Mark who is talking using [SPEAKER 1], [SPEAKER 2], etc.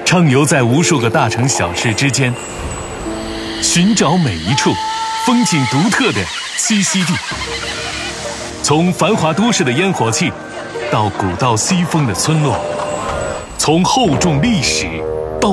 [SPEAKER 1] 畅游在无数个大城小市之间，寻找每一处风景独特的栖息地。从繁华都市的烟火气，到古道西风的村落，从厚重历史